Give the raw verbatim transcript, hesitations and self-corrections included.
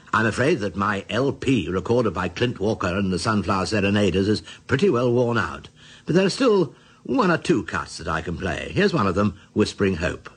I'm afraid that my L P recorded by Clint Walker and the Sunflower Serenaders is pretty well worn out. But there are still one or two cuts that I can play. Here's one of them, Whispering Hope.